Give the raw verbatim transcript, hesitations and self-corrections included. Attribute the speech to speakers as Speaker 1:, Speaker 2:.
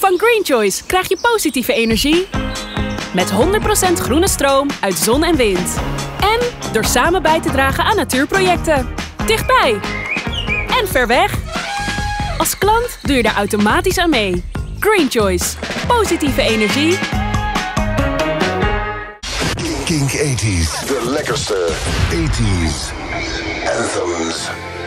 Speaker 1: Van Green Choice krijg je positieve energie met honderd procent groene stroom uit zon en wind. En door samen bij te dragen aan natuurprojecten. Dichtbij en ver weg. Als klant doe je daar automatisch aan mee. Green Choice. Positieve energie.
Speaker 2: Kink tachtig. De lekkerste tachtig anthems.